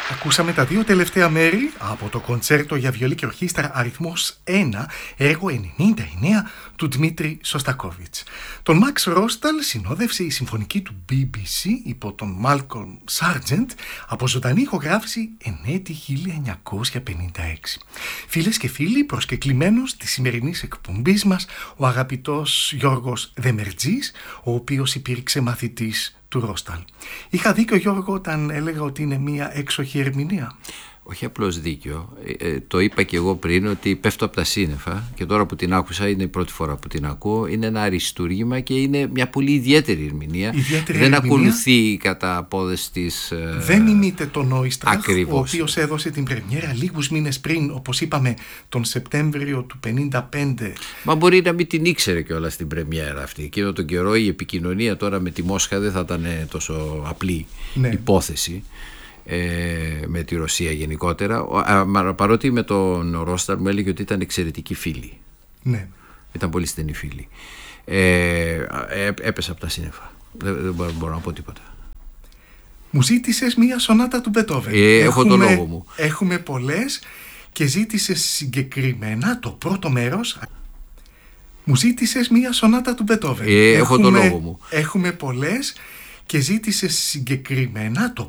Ακούσαμε τα δύο τελευταία μέρη από το κοντσέρτο για βιολί και ορχήστρα αριθμός 1, έργο 99 του Δημήτρη Σωστακόβιτς. Τον Μαξ Ρόσταλ συνόδευσε η συμφωνική του BBC υπό τον Μάλκολμ Σάρτζεντ από ζωντανή ηχογράφηση εν έτη 1956. Φίλες και φίλοι, προσκεκλημένος της σημερινής εκπομπής μας ο αγαπητός Γιώργος Δεμερτζής, ο οποίος υπήρξε μαθητής του Ρόσταλ. Είχα δίκιο, Γιώργο, όταν έλεγα ότι είναι μία έξοχη ερμηνεία? Όχι απλώς δίκιο. Το είπα και εγώ πριν ότι πέφτω από τα σύννεφα και τώρα που την άκουσα, είναι η πρώτη φορά που την ακούω, είναι ένα αριστούργημα και είναι μια πολύ ιδιαίτερη ερμηνεία. Δεν ακολουθεί κατά απόδεση της. Δεν ημείται τον Νόιστραχ, ο οποίος έδωσε την πρεμιέρα λίγους μήνες πριν, όπως είπαμε, τον Σεπτέμβριο του 1955. Μα μπορεί να μην την ήξερε κιόλας στην πρεμιέρα αυτή. Εκείνο τον καιρό η επικοινωνία τώρα με τη Μόσχα δεν θα ήταν τόσο απλή υπόθεση. Με τη Ρωσία γενικότερα, παρότι με τον Ρόσταλ μου έλεγε ότι ήταν εξαιρετικοί φίλοι. Ναι. Ήταν πολύ στενοί φίλοι. Έπεσα από τα σύννεφα. Δεν μπορώ να πω τίποτα. Μου ζήτησες μία σονάτα του Μπετόβεν. Έχω το λόγο μου. Έχουμε πολλές και ζήτησες συγκεκριμένα το πρώτο μέρος. Μου ζήτησες μία σονάτα του Μπετόβεν. Έχω το λόγο μου. Έχουμε πολλές και ζήτησες συγκεκριμένα το